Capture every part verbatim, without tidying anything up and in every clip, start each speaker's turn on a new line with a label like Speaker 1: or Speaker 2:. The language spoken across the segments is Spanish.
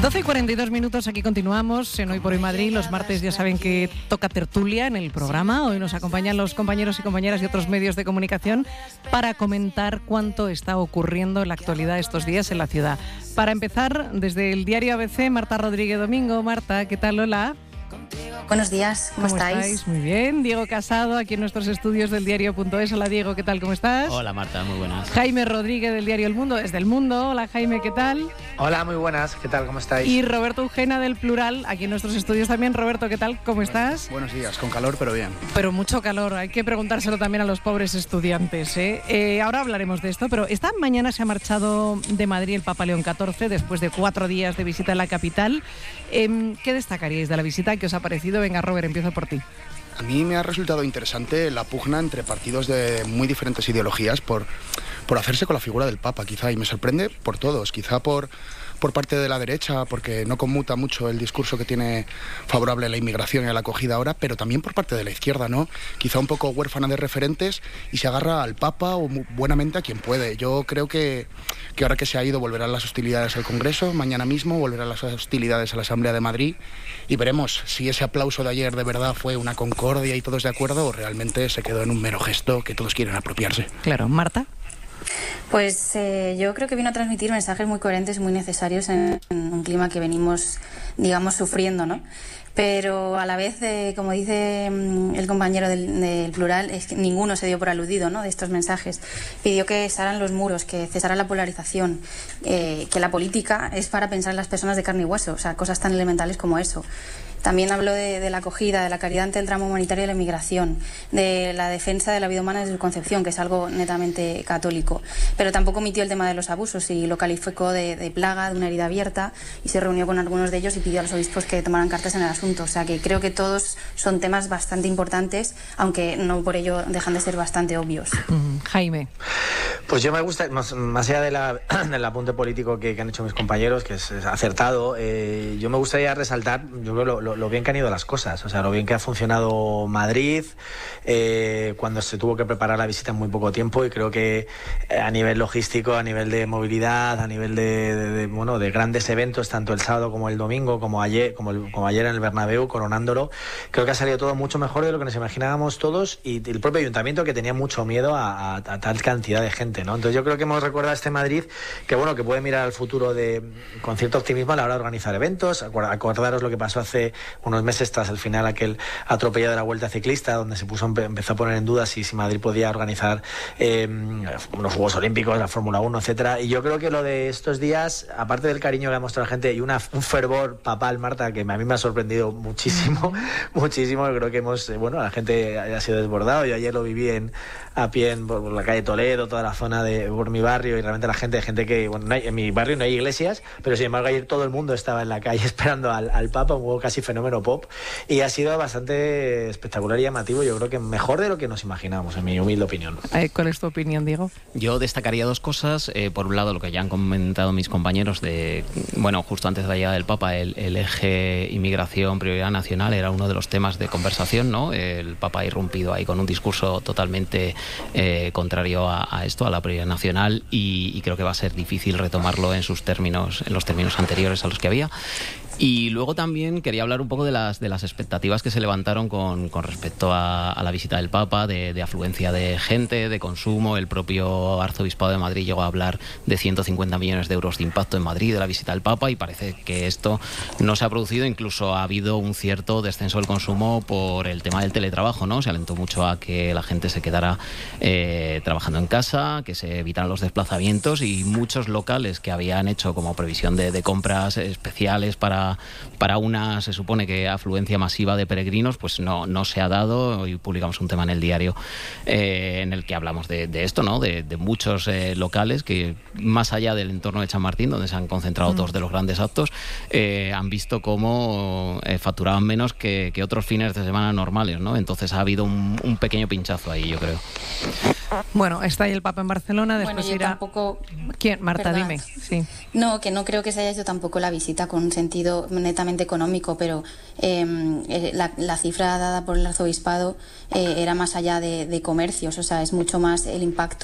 Speaker 1: doce y cuarenta y dos minutos, aquí continuamos en Hoy por Hoy Madrid. Los martes ya saben que toca tertulia en el programa. Hoy nos acompañan los compañeros y compañeras de otros medios de comunicación para comentar cuánto está ocurriendo en la actualidad estos días en la ciudad. Para empezar, desde el diario A B C, Marta Rodríguez Domingo. Marta, ¿qué tal? Hola.
Speaker 2: Buenos días, ¿cómo,
Speaker 1: ¿Cómo
Speaker 2: estáis?
Speaker 1: estáis? Muy bien. Diego Casado, aquí en nuestros estudios del diario punto es. Hola, Diego, ¿qué tal? ¿Cómo estás?
Speaker 3: Hola, Marta, muy buenas.
Speaker 1: Jaime Rodríguez, del diario El Mundo, desde El Mundo. Hola, Jaime, ¿qué tal?
Speaker 4: Hola, muy buenas, ¿qué tal? ¿Cómo estáis?
Speaker 1: Y Roberto Eugena, del Plural, aquí en nuestros estudios también. Roberto, ¿qué tal? ¿Cómo estás?
Speaker 5: Buenos días, con calor, pero bien.
Speaker 1: Pero mucho calor, hay que preguntárselo también a los pobres estudiantes, ¿eh? Eh, ahora hablaremos de esto, pero esta mañana se ha marchado de Madrid el Papa León catorce, después de cuatro días de visita en la capital. Eh, ¿Qué destacaríais de la visita? ¿Qué os ha parecido? Venga, Robert, empiezo por ti.
Speaker 5: A mí me ha resultado interesante la pugna entre partidos de muy diferentes ideologías por, por hacerse con la figura del Papa, quizá, y me sorprende por todos, quizá por, por parte de la derecha, porque no conmuta mucho el discurso que tiene favorable a la inmigración y a la acogida ahora, pero también por parte de la izquierda, ¿no? Quizá un poco huérfana de referentes y se agarra al Papa o buenamente a quien puede. Yo creo que, que ahora que se ha ido volverán las hostilidades al Congreso, mañana mismo volverán las hostilidades a la Asamblea de Madrid y veremos si ese aplauso de ayer de verdad fue una concordia y todos de acuerdo o realmente se quedó en un mero gesto que todos quieren apropiarse.
Speaker 1: Claro, Marta.
Speaker 2: Pues eh, yo creo que vino a transmitir mensajes muy coherentes y muy necesarios en, en un clima que venimos, digamos, sufriendo, ¿no? Pero a la vez, eh, como dice mm, el compañero del, del Plural, es que ninguno se dio por aludido, ¿no?, de estos mensajes. Pidió que cesaran los muros, que cesara la polarización, eh, que la política es para pensar en las personas de carne y hueso, o sea, cosas tan elementales como eso. También habló de, de la acogida, de la caridad ante el drama humanitario y la inmigración, de la defensa de la vida humana desde su concepción, que es algo netamente católico. Pero tampoco omitió el tema de los abusos y lo calificó de, de plaga, de una herida abierta, y se reunió con algunos de ellos y pidió a los obispos que tomaran cartas en el asunto. O sea que creo que todos son temas bastante importantes, aunque no por ello dejan de ser bastante obvios.
Speaker 1: Mm, Jaime.
Speaker 4: Pues yo me gusta, más, más allá de la, del apunte político que, que han hecho mis compañeros, que es, es acertado, eh, yo me gustaría resaltar, yo creo, lo, lo, lo bien que han ido las cosas, o sea, lo bien que ha funcionado Madrid, eh, cuando se tuvo que preparar la visita en muy poco tiempo, y creo que eh, a nivel logístico, a nivel de movilidad, a nivel de, de, de, bueno, de grandes eventos, tanto el sábado como el domingo, como ayer, como, el, como ayer en el Bernabéu, coronándolo, creo que ha salido todo mucho mejor de lo que nos imaginábamos todos, y el propio ayuntamiento, que tenía mucho miedo a, a, a tal cantidad de gente, ¿no? Entonces yo creo que hemos recordado a este Madrid que, bueno, que puede mirar al futuro de, con cierto optimismo a la hora de organizar eventos. Acordaros lo que pasó hace unos meses tras el final aquel atropellado de la Vuelta Ciclista, donde se puso empezó a poner en duda si, si Madrid podía organizar eh, los Juegos Olímpicos, la Fórmula uno, etcétera. Y yo creo que lo de estos días, aparte del cariño que ha mostrado la gente y una, un fervor papal, Marta, que a mí me ha sorprendido muchísimo, muchísimo, yo creo que hemos, eh, bueno, la gente ha sido desbordado. Yo ayer lo viví en, a pie en, por la calle Toledo, toda la zona de por mi barrio, y realmente la gente, gente que, bueno, no hay, en mi barrio no hay iglesias, pero sin embargo ayer todo el mundo estaba en la calle esperando al, al Papa, un hubo casi fenómeno pop, y ha sido bastante espectacular y llamativo, yo creo que mejor de lo que nos imaginábamos, en mi humilde opinión.
Speaker 1: ¿Cuál es tu opinión, Diego?
Speaker 3: Yo destacaría dos cosas. Eh, por un lado, lo que ya han comentado mis compañeros de, bueno, justo antes de la llegada del Papa, el, el eje inmigración, prioridad nacional, era uno de los temas de conversación, ¿no? El Papa ha irrumpido ahí con un discurso totalmente eh, contrario a, a esto, a la prioridad nacional, y, y creo que va a ser difícil retomarlo en sus términos, en los términos anteriores a los que había. Y luego también quería hablar un poco de las de las expectativas que se levantaron con, con respecto a, a la visita del Papa, de, de afluencia de gente, de consumo. El propio Arzobispado de Madrid llegó a hablar de ciento cincuenta millones de euros de impacto en Madrid de la visita del Papa, y parece que esto no se ha producido. Incluso ha habido un cierto descenso del consumo por el tema del teletrabajo, ¿no? Se alentó mucho a que la gente se quedara eh, trabajando en casa, que se evitaran los desplazamientos, y muchos locales que habían hecho como previsión de, de compras especiales para para una, se supone que afluencia masiva de peregrinos, pues no, no se ha dado. Hoy publicamos un tema en el diario eh, en el que hablamos de, de esto, ¿no? De, de muchos eh, locales que, más allá del entorno de Chamartín, donde se han concentrado mm. dos de los grandes actos, eh, han visto cómo eh, facturaban menos que, que otros fines de semana normales, ¿no? Entonces ha habido un, un pequeño pinchazo ahí, yo creo.
Speaker 1: Bueno, está ahí el Papa en Barcelona, después
Speaker 2: bueno, yo
Speaker 1: irá...
Speaker 2: Tampoco...
Speaker 1: ¿Quién? Marta,
Speaker 2: Perdón.
Speaker 1: dime. Sí.
Speaker 2: No, que no creo que se haya hecho tampoco la visita con un sentido netamente económico, pero eh, la, la cifra dada por el arzobispado eh, era más allá de, de comercios, o sea, es mucho más el impacto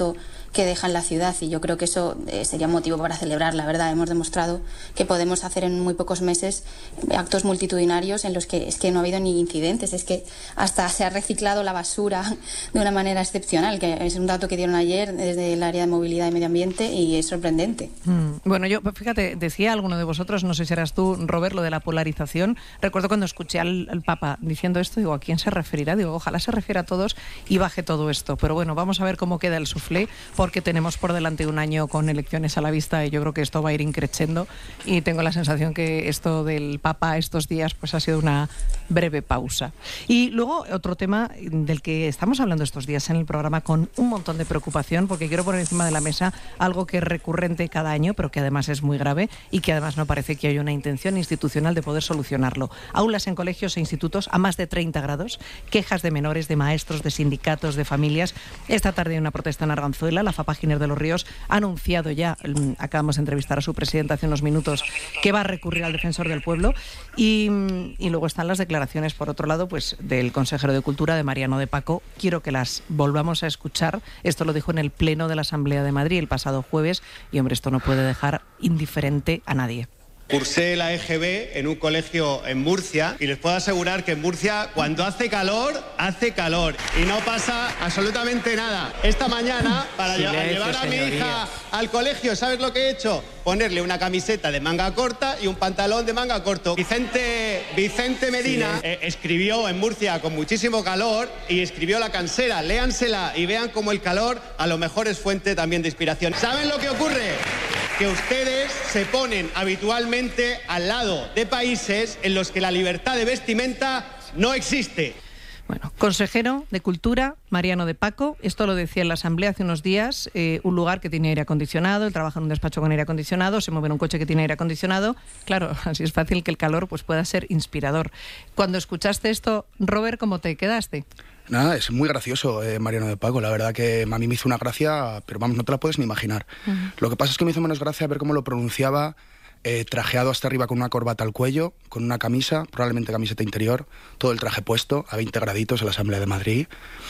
Speaker 2: que deja en la ciudad, y yo creo que eso eh, sería motivo para celebrar, la verdad. Hemos demostrado que podemos hacer en muy pocos meses actos multitudinarios en los que es que no ha habido ni incidentes, es que hasta se ha reciclado la basura de una manera excepcional, que es un dato que dieron ayer desde el área de movilidad y medio ambiente, y es sorprendente.
Speaker 1: Mm, bueno, yo, fíjate, decía alguno de vosotros, no sé si eras tú, Robert, lo de la polarización. Recuerdo cuando escuché al, al Papa diciendo esto, digo, ¿a quién se referirá? Digo, ojalá se refiera a todos y baje todo esto. Pero bueno, vamos a ver cómo queda el soufflé, porque tenemos por delante un año con elecciones a la vista y yo creo que esto va a ir increciendo, y tengo la sensación que esto del Papa estos días pues ha sido una breve pausa. Y luego otro tema del que estamos hablando estos días en el programa con un montón de preocupación, porque quiero poner encima de la mesa algo que es recurrente cada año, pero que además es muy grave y que además no parece que haya una intención institucional de poder solucionarlo. Aulas en colegios e institutos a más de treinta grados, quejas de menores, de maestros, de sindicatos, de familias. Esta tarde hay una protesta en Arganzuela. La FAPA Giner de los Ríos ha anunciado ya, acabamos de entrevistar a su presidenta hace unos minutos, que va a recurrir al defensor del pueblo. Y, y luego están las declaraciones, por otro lado, pues del consejero de Cultura, de Mariano de Paco. Quiero que las volvamos a escuchar. Esto lo dijo en el Pleno de la Asamblea de Madrid el pasado jueves, y hombre, esto no puede dejar indiferente a nadie.
Speaker 6: Cursé la E G B en un colegio en Murcia y les puedo asegurar que en Murcia cuando hace calor, hace calor y no pasa absolutamente nada. Esta mañana, para Silencio, llevar a señoría. mi hija al colegio, ¿sabes lo que he hecho? Ponerle una camiseta de manga corta y un pantalón de manga corto. Vicente, Vicente Medina eh, escribió en Murcia con muchísimo calor y escribió La Cansera. Léansela y vean cómo el calor a lo mejor es fuente también de inspiración. ¿Saben lo que ocurre? Que ustedes se ponen habitualmente al lado de países en los que la libertad de vestimenta no existe.
Speaker 1: Bueno, consejero de Cultura, Mariano de Paco, esto lo decía en la Asamblea hace unos días, eh, un lugar que tiene aire acondicionado, él trabaja en un despacho con aire acondicionado, se mueve en un coche que tiene aire acondicionado, claro, así es fácil que el calor pues pueda ser inspirador. Cuando escuchaste esto, Robert, ¿cómo te quedaste?
Speaker 5: Nada, es muy gracioso, eh, Mariano de Paco. La verdad que a mí me hizo una gracia, pero vamos, no te la puedes ni imaginar. Uh-huh. Lo que pasa es que me hizo menos gracia ver cómo lo pronunciaba, eh, trajeado hasta arriba con una corbata al cuello, con una camisa, probablemente camiseta interior, todo el traje puesto, a veinte graditos en la Asamblea de Madrid.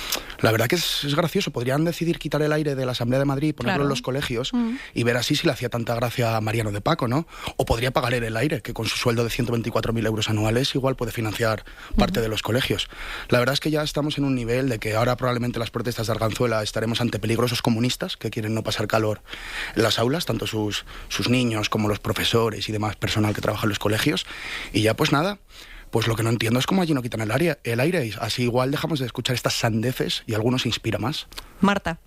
Speaker 5: La verdad que es, es gracioso. Podrían decidir quitar el aire de la Asamblea de Madrid y ponerlo claro. en los colegios uh-huh. y ver así si le hacía tanta gracia a Mariano de Paco, ¿no? O podría pagar él el aire, que con su sueldo de ciento veinticuatro mil euros anuales igual puede financiar parte uh-huh. de los colegios. La verdad es que ya estamos en un nivel de que ahora probablemente las protestas de Arganzuela estaremos ante peligrosos comunistas que quieren no pasar calor en las aulas, tanto sus, sus niños como los profesores y demás personal que trabaja en los colegios. Y ya pues nada, pues lo que no entiendo es cómo allí no quitan el aire, el aire y así igual dejamos de escuchar estas sandeces y algunos se inspira más.
Speaker 1: Marta.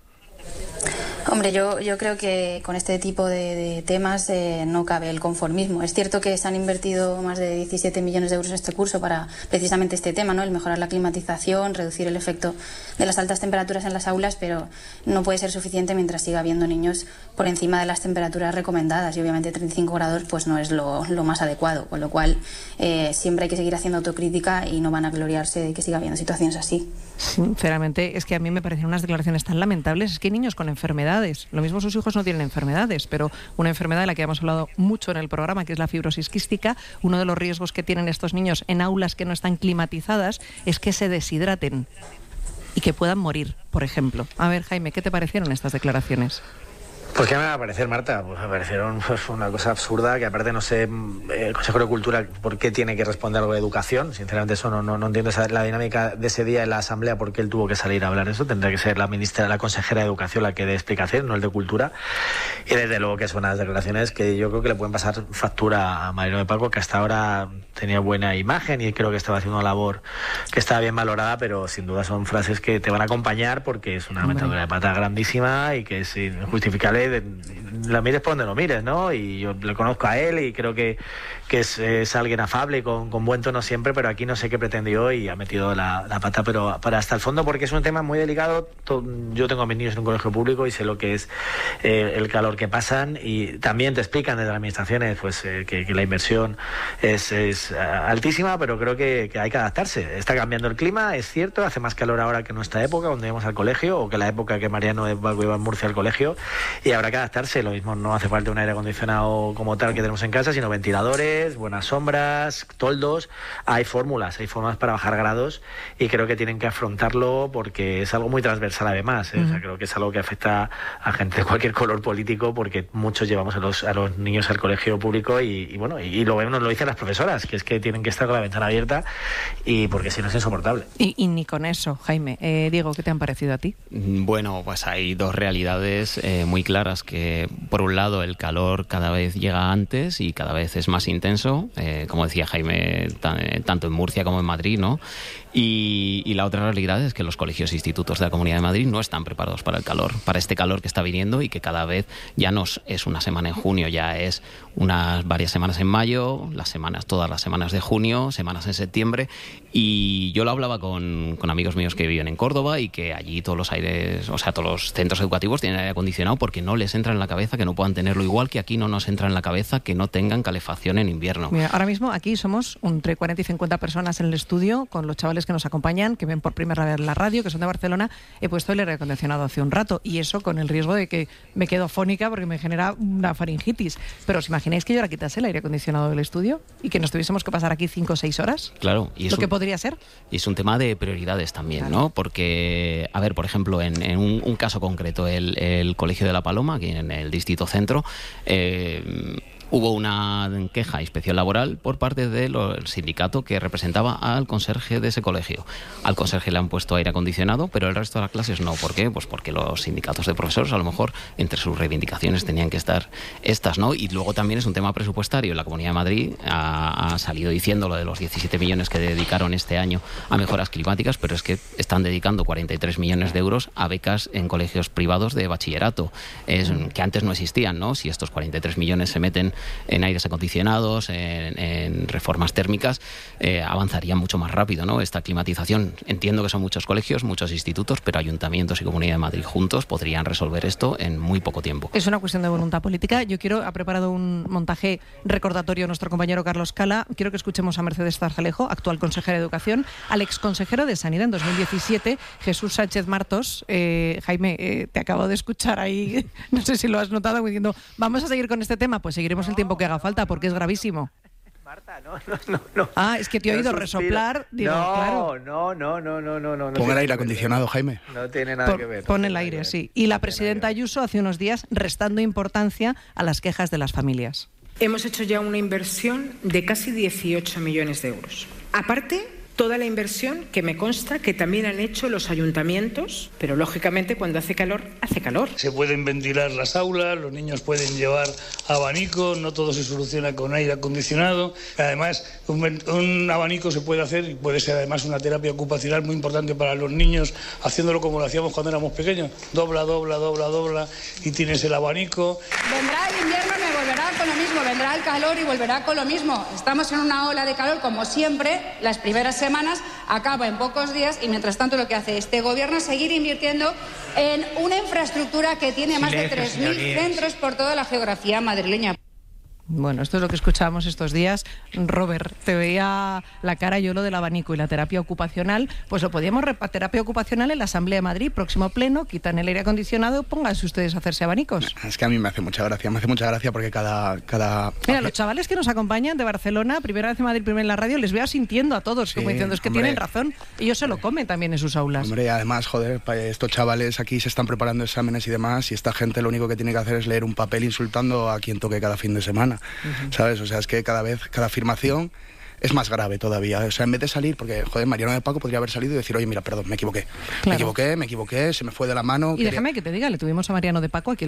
Speaker 2: Hombre, yo, yo creo que con este tipo de, de temas eh, no cabe el conformismo. Es cierto que se han invertido más de diecisiete millones de euros en este curso para precisamente este tema, ¿no? El mejorar la climatización, reducir el efecto de las altas temperaturas en las aulas, pero no puede ser suficiente mientras siga habiendo niños por encima de las temperaturas recomendadas, y obviamente treinta y cinco grados pues no es lo, lo más adecuado, con lo cual eh, siempre hay que seguir haciendo autocrítica y no van a gloriarse de que siga habiendo situaciones así.
Speaker 1: Sinceramente, es que a mí me parecen unas declaraciones tan lamentables. Es que hay niños con enfermedades. Lo mismo sus hijos no tienen enfermedades, pero una enfermedad de la que hemos hablado mucho en el programa, que es la fibrosis quística, uno de los riesgos que tienen estos niños en aulas que no están climatizadas es que se deshidraten y que puedan morir, por ejemplo. A ver, Jaime, ¿qué te parecieron estas declaraciones?
Speaker 4: Pues ¿qué me va a parecer, Marta? Pues me parecieron pues, una cosa absurda, que aparte no sé el Consejo de Cultura por qué tiene que responder algo de educación. Sinceramente eso no, no, no entiendo esa, la dinámica de ese día en la Asamblea, por qué él tuvo que salir a hablar de eso. Tendría que ser la ministra, la consejera de Educación la que dé explicación, no el de Cultura. Y desde luego que son unas declaraciones que yo creo que le pueden pasar factura a Mariano de Paco, que hasta ahora tenía buena imagen y creo que estaba haciendo una labor que estaba bien valorada, pero sin duda son frases que te van a acompañar porque es una metedura de pata grandísima y que es injustificable. De, la mires por donde lo mires, ¿no? Y yo le conozco a él y creo que, que es, es alguien afable y con, con buen tono siempre, pero aquí no sé qué pretendió y ha metido la, la pata, pero para hasta el fondo, porque es un tema muy delicado. Yo tengo a mis niños en un colegio público y sé lo que es eh, el calor que pasan, y también te explican desde las administraciones pues eh, que, que la inversión es, es altísima, pero creo que, que hay que adaptarse. Está cambiando el clima, es cierto, hace más calor ahora que en nuestra época cuando íbamos al colegio, o que la época que Mariano de Paco iba en Murcia al colegio, y habrá que adaptarse. ambiente. Lo mismo no hace falta un aire acondicionado como tal que tenemos en casa, sino ventiladores, buenas sombras, toldos. Hay fórmulas, hay formas para bajar grados y creo que tienen que afrontarlo porque es algo muy transversal además, ¿eh? Uh-huh. O sea, creo que es algo que afecta a gente de cualquier color político porque muchos llevamos a los, a los niños al colegio público y, y bueno, y, y lo vemos, nos lo dicen las profesoras, que es que tienen que estar con la ventana abierta y porque si no es insoportable.
Speaker 1: Y, y ni con eso, Jaime. Eh, Diego, ¿qué te han parecido a ti?
Speaker 3: Bueno, pues hay dos realidades eh, muy claras, que por un lado el calor cada vez llega antes y cada vez es más intenso, eh, como decía Jaime, tan, eh, tanto en Murcia como en Madrid, ¿no? Y, y la otra realidad es que los colegios e institutos de la Comunidad de Madrid no están preparados para el calor, para este calor que está viniendo y que cada vez ya no es una semana en junio, ya es unas varias semanas en mayo, las semanas, todas las semanas de junio, semanas en septiembre. Y yo lo hablaba con, con amigos míos que viven en Córdoba y que allí todos los aires, o sea, todos los centros educativos tienen aire acondicionado porque no les entra en la cabeza que no puedan tenerlo, igual que aquí no nos entra en la cabeza que no tengan calefacción en invierno.
Speaker 1: Mira, ahora mismo aquí somos entre cuarenta y cincuenta personas en el estudio con los chavales que nos acompañan, que ven por primera vez la radio, que son de Barcelona. He puesto el aire acondicionado hace un rato y eso con el riesgo de que me quedo afónica porque me genera una faringitis. Pero ¿os imagináis que yo ahora quitase el aire acondicionado del estudio y que nos tuviésemos que pasar aquí cinco o seis horas?
Speaker 3: Claro. Y es
Speaker 1: ¿Lo
Speaker 3: un,
Speaker 1: que podría ser?
Speaker 3: Y es un tema de prioridades también, claro, ¿no? Porque, a ver, por ejemplo, en, en un, un caso concreto, el, el Colegio de la Paloma, aquí en el Distrito Centro, eh, hubo una queja de inspección laboral por parte del sindicato que representaba al conserje de ese colegio. Al conserje le han puesto aire acondicionado, pero el resto de las clases no. ¿Por qué? Pues porque los sindicatos de profesores, a lo mejor, entre sus reivindicaciones tenían que estar estas, ¿no? Y luego también es un tema presupuestario. La Comunidad de Madrid ha, ha salido diciendo lo de los diecisiete millones que dedicaron este año a mejoras climáticas, pero es que están dedicando cuarenta y tres millones de euros a becas en colegios privados de bachillerato, es, que antes no existían, ¿no? Si estos cuarenta y tres millones se meten en aires acondicionados, en, en reformas térmicas, eh, avanzaría mucho más rápido, ¿no? Esta climatización, entiendo que son muchos colegios, muchos institutos, pero ayuntamientos y Comunidad de Madrid juntos podrían resolver esto en muy poco tiempo.
Speaker 1: Es una cuestión de voluntad política. Yo quiero, ha preparado un montaje recordatorio nuestro compañero Carlos Cala. Quiero que escuchemos a Mercedes Zarzalejo, actual consejera de Educación, al exconsejero de Sanidad en dos mil diecisiete, Jesús Sánchez Martos. Eh, Jaime, eh, te acabo de escuchar ahí, no sé si lo has notado, diciendo, vamos a seguir con este tema, pues seguiremos el tiempo que haga falta porque es gravísimo.
Speaker 4: Marta, no, no, no, no.
Speaker 1: Ah, es que te he oído no resoplar. Digo,
Speaker 4: no,
Speaker 1: claro.
Speaker 4: no, no, no, no, no, no.
Speaker 5: Pon el aire acondicionado, Jaime.
Speaker 4: No tiene nada
Speaker 1: Pon,
Speaker 4: que ver.
Speaker 1: Pon el aire, sí. Y la presidenta Ayuso hace unos días restando importancia a las quejas de las familias.
Speaker 7: Hemos hecho ya una inversión de casi dieciocho millones de euros. Aparte, toda la inversión que me consta que también han hecho los ayuntamientos, pero lógicamente cuando hace calor, hace calor.
Speaker 8: Se pueden ventilar las aulas, los niños pueden llevar abanico, no todo se soluciona con aire acondicionado. Además, un, un abanico se puede hacer y puede ser además una terapia ocupacional muy importante para los niños, haciéndolo como lo hacíamos cuando éramos pequeños. Dobla, dobla, dobla, dobla y tienes el abanico.
Speaker 9: Vendrá el invierno y me volverá con lo mismo, vendrá el calor y volverá con lo mismo. Estamos en una ola de calor como siempre, las primeras semanas semanas, acaba en pocos días y mientras tanto lo que hace este gobierno es seguir invirtiendo en una infraestructura que tiene más de tres mil centros por toda la geografía madrileña.
Speaker 1: Bueno, esto es lo que escuchábamos estos días. Robert, te veía la cara yo lo del abanico y la terapia ocupacional. Pues lo podíamos repartir, terapia ocupacional en la Asamblea de Madrid, próximo pleno, quitan el aire acondicionado, pónganse ustedes a hacerse abanicos.
Speaker 5: Es que a mí me hace mucha gracia, me hace mucha gracia porque cada... cada...
Speaker 1: Mira, los chavales que nos acompañan de Barcelona, primera vez en Madrid, primera en la radio, les veo asintiendo a todos, sí, como diciendo, es que hombre, tienen razón. Ellos se lo comen también en sus aulas.
Speaker 5: Hombre, además, joder, estos chavales aquí se están preparando exámenes y demás, y esta gente lo único que tiene que hacer es leer un papel insultando a quien toque cada fin de semana. Uh-huh. ¿Sabes? O sea, es que cada vez, cada afirmación es más grave todavía. O sea, en vez de salir, porque, joder, Mariano de Paco podría haber salido y decir, oye, mira, perdón, me equivoqué. Claro. Me equivoqué, me equivoqué, se me fue de la mano.
Speaker 1: Y quería... déjame que te diga, le tuvimos a Mariano de Paco aquí